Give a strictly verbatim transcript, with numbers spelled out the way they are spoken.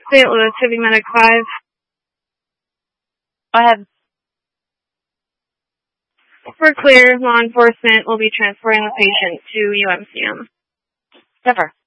Saint Louis, Heavy Medic five. Go ahead. For clear, law enforcement will be transporting the patient to U M C M. Never.